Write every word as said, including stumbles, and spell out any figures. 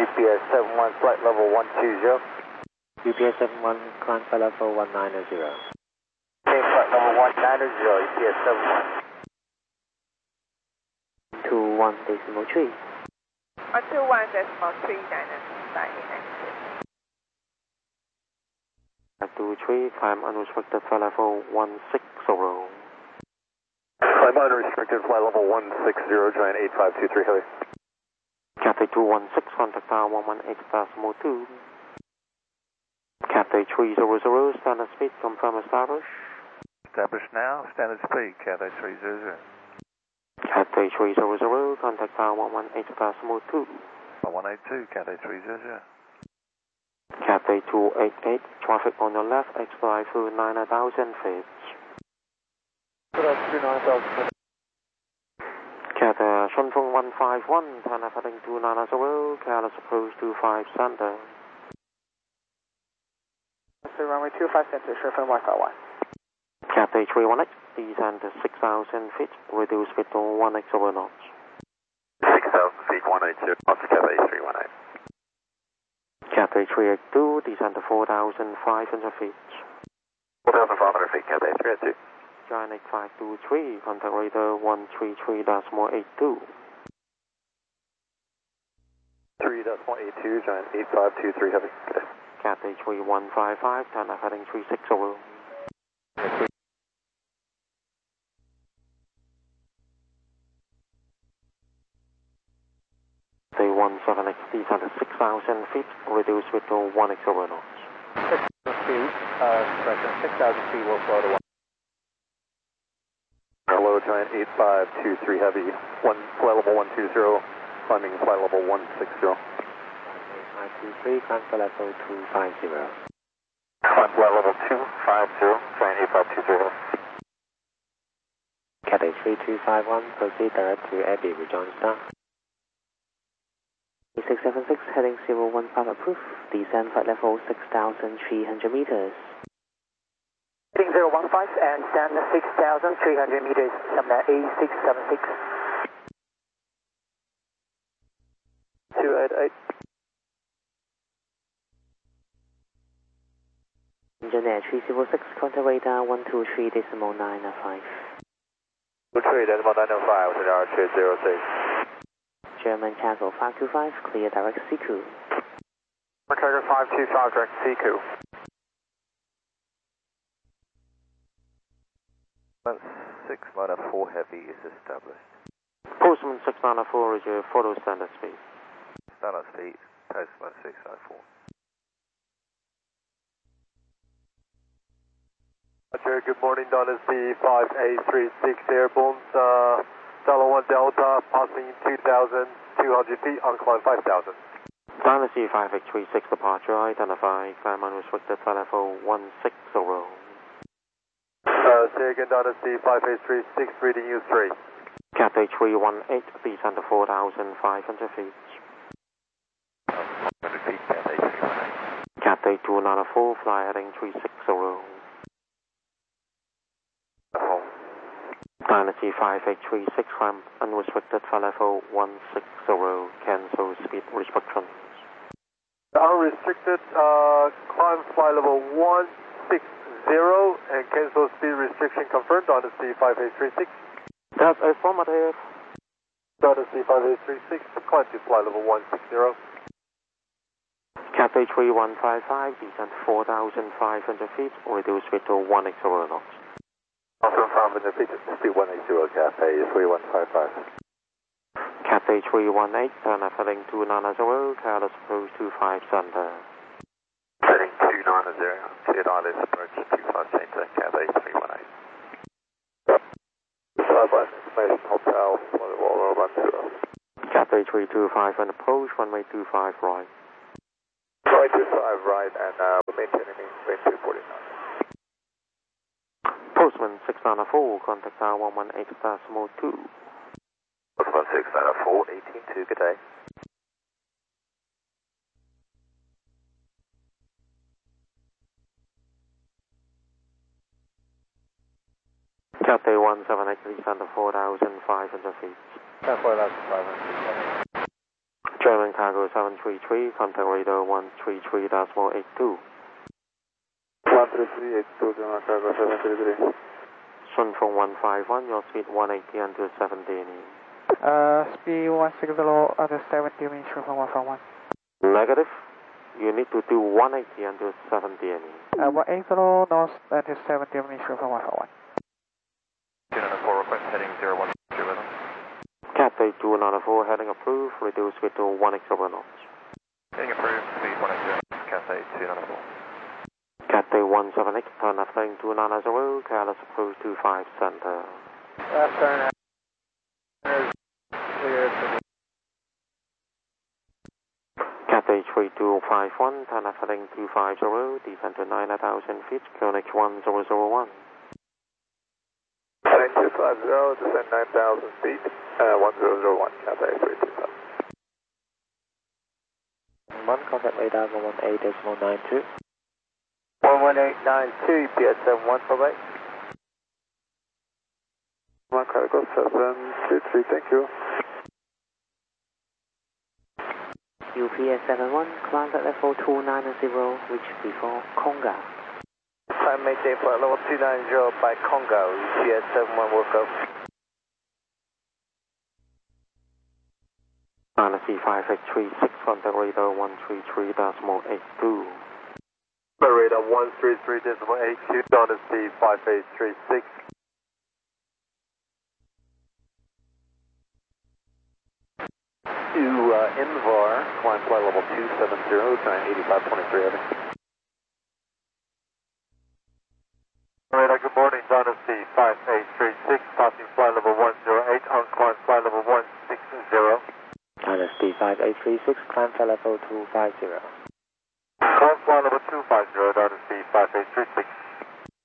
U P S seven one, flight level one two zero. U P S seven one, climb flight level one nine zero. Okay, flight level one nine zero, U P S seven one. two one decimal three. one two one decimal three, Dynamic nine nine six. five two three, climb unrestricted flight level one six zero. Climb unrestricted flight level one six zero, giant eight five two three heavy. Cathay two one six, contact tower one one eight decimal two. Cathay three zero zero, standard speed, confirm established. Established now, standard speed, Cathay three zero zero. Cathay three zero zero, contact tower one one eight decimal two. one eight two, Cathay three zero zero. Cathay two eight eight, traffic on your left, expedite through nine thousand feet. Good afternoon, nine thousand feet. Cathay Shunfeng one five one, turn left heading two nine zero, Careless approach two five center. So runway two five center, Shunfeng one five one. Cathay three one eight, descend to six thousand feet, reduce speed to one eight zero knots. six thousand feet, one eight zero knots, Cathay three one eight. Cathay three eight two, descend to four thousand five hundred feet. four thousand five hundred feet, Cathay three eight two. Giant eight five two three, contact radar one three three decimal eight two. three decimal eight two, giant eight five two three heavy. Cathay three one five five, turn left heading three six zero. Cathay one seven X, descend to six thousand feet, reduce speed to one eight zero knots. six thousand feet, uh, correction, six thousand feet, we'll flow to one. Hello, giant eight five two three heavy, one, flight level one two zero, climbing flight level one six zero. eight five two three, climb flight level two five zero. Climb flight level two five zero, giant eight five two zero. Cathay three two five one, proceed direct to Abbey, rejoin star. six seven six, heading zero one five approved, descend flight level six thousand three hundred meters. Heading zero one five and stand six thousand three hundred meters, number A six seven six. two eight eight. Engineer three zero six, contact radar one two three decimal nine five. two three decimal nine five, radar three zero six. German Cargo five two five, clear direct C Q. Cargo five two five, direct C Q. six minus four heavy is established. Postman six nine four is your photo standard speed. Standard speed, Postman six nine four. Roger, good morning, Dynasty five eight three six airborne, uh, Delta one Delta, passing two thousand two hundred feet, on climb five thousand. Dynasty five eight three six departure, identify, climb unrestricted flight level one six zero. Uh, say again, Dynasty five eight three six, reading you three. Cathay three one eight, descend to four thousand five hundred feet. one hundred feet, Cathay three one eight. Cathay two nine four, fly heading three six zero. Home. Dynasty five eight three six, climb unrestricted flight level one six zero, cancel speed restrictions. Unrestricted, uh, climb flight level one six zero and cancel speed restriction confirmed, Dynasty five eight three six. That's affirmative. Dynasty five eight three six, climb to flight level one six zero. Cathay three one five five, descend four thousand five hundred feet, reduce speed to one eight zero knots. Also five hundred feet, speed one eight zero, Cathay three one five five. Cathay three one eight, turn left heading two nine zero, careless approach two five center. Heading two nine zero, cleared island approach two five center, Cathay three one eight. five one, information hotel, one one zero. Cathay three two five and approach, runway two five right. Runway two five right and uh, we're maintaining wind two forty-nine. Postman six nine four, contact tower one one eight decimal two. Postman six nine four, eighteen two, good day. Cathay one seven eight, descend to four thousand five hundred feet. four thousand five hundred feet. German Flying Cargo seven three three, contact radar one three three point eight two. one three three eight two, Flying Cargo seven three three. Sunfeng one five one, your speed one eighty under seventy. Uh, speed one sixty under seventy, means from one five one. Negative. You need to do one eighty under seventy. Uh, one eighty north under seventy, means from one five one. two nine four, request heading zero one two with them. Cathay two nine four, heading approved, reduce speed to one eighty knots. Heading approved, speed one eighty, Cathay two nine four. Cathay one seven eight, turn left heading two nine zero, Carlos approved two five center. Left turn is clear to me. Cathay three two five one, turn left heading two five zero, descend to nine thousand feet, Q N H one zero zero one. Heading two five zero, descend nine thousand feet, uh, one zero zero one, Cathay three two five. one, contact radar one one eight decimal nine two. one one eight nine two, E P S seven one five eight. Flying Cargo seven three three, thank you. U P S seven one, climb at level two nine zero, reach before Conga. Time maintain flight level two nine zero by Congo, E P S seven one will go. Fantasy five eight three six, contact radar one three three decimal eight two. Radar one three three decimal eight two, Dynasty five eight three six. To uh, Invar, climb flight level two seven zero, time eighty-five twenty-three, heading. Radar, good morning, Dynasty five eight three six, passing flight level one zero eight, on climb flight level one six zero. Dynasty five eight three six, climb flight level two five zero. Climb flight level two five zero, Dynasty five eight three six.